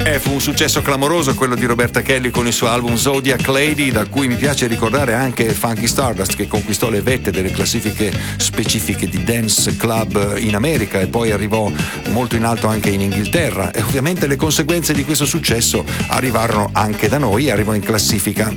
Fu un successo clamoroso quello di Roberta Kelly con il suo album Zodiac Lady, da cui mi piace ricordare anche Funky Stardust, che conquistò le vette delle classifiche specifiche di dance club in America e poi arrivò molto in alto anche in Inghilterra, e ovviamente le conseguenze di questo successo arrivarono anche da noi, arrivò in classifica